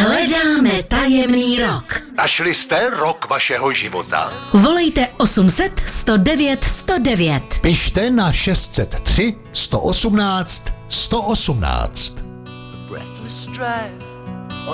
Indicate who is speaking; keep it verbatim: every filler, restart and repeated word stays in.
Speaker 1: Hledáme tajemný rok.
Speaker 2: Našli jste rok vašeho života?
Speaker 1: Volejte osm set, sto devět, sto devět.
Speaker 3: Pište na šest set tři, sto osmnáct, sto osmnáct.
Speaker 4: Breathless strive